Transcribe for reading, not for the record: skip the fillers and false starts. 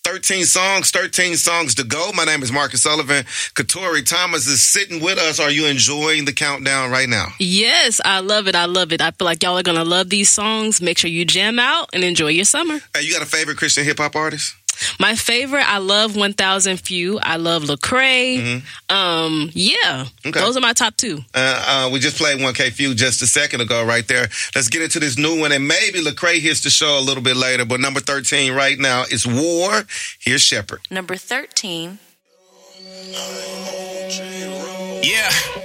13 songs to go. My name is Marcus Sullivan. Katori Thomas is sitting with us. Are you enjoying the countdown right now? Yes, I love it. I feel like y'all are going to love these songs. Make sure you jam out and enjoy your summer. Hey, you got a favorite Christian hip-hop artist? My favorite, I love 1000 Few. I love Lecrae. Yeah, Okay. Those are my top two. We just played 1K Few just a second ago right there. Let's get into this new one, and maybe Lecrae hits the show a little bit later, but number 13 right now is War. Here's Shepherd. Number 13. Yeah.